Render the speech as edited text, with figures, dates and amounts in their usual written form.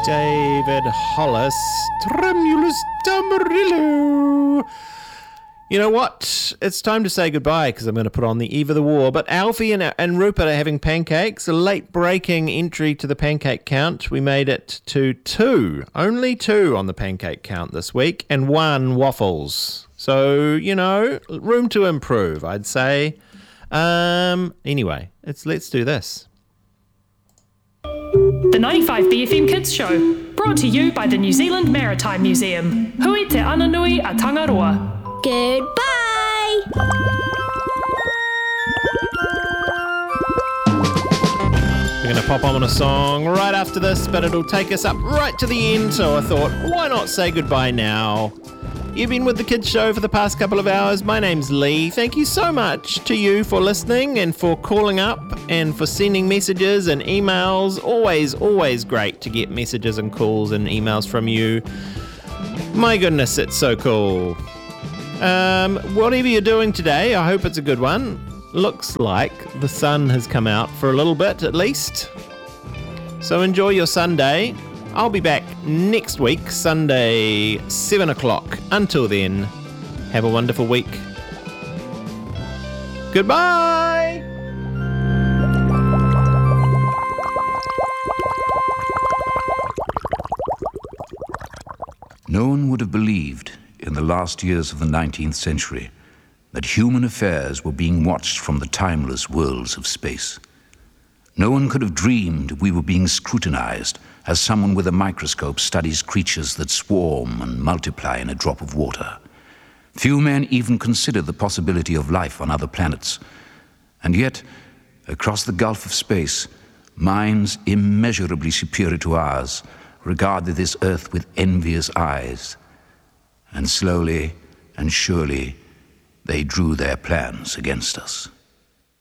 David Hollis, Tremulous Tamarillo. You know what? It's time to say goodbye because I'm going to put on the Eve of the War. But Alfie and Rupert are having pancakes. A late-breaking entry to the pancake count. We made it to 2. Only 2 on the pancake count this week and 1 waffles. So, you know, room to improve, I'd say. Anyway, let's do this. The 95BFM Kids Show, brought to you by the New Zealand Maritime Museum. Hui te ana nui a Tangaroa. Goodbye! We're going to pop on a song right after this, but it'll take us up right to the end, so I thought, why not say goodbye now? You've been with the Kids Show for the past couple of hours. My name's Lee. Thank you so much to you for listening and for calling up and for sending messages and emails. Always great to get messages and calls and emails from you. My goodness, it's so cool. Whatever you're doing today, I hope it's a good one. Looks like the sun has come out for a little bit at least. So enjoy your Sunday. I'll be back next week, Sunday, 7 o'clock. Until then, have a wonderful week. Goodbye! No one would have believed in the last years of the 19th century that human affairs were being watched from the timeless worlds of space. No one could have dreamed we were being scrutinized as someone with a microscope studies creatures that swarm and multiply in a drop of water. Few men even consider the possibility of life on other planets. And yet, across the gulf of space, minds immeasurably superior to ours regarded this Earth with envious eyes. And slowly and surely, they drew their plans against us.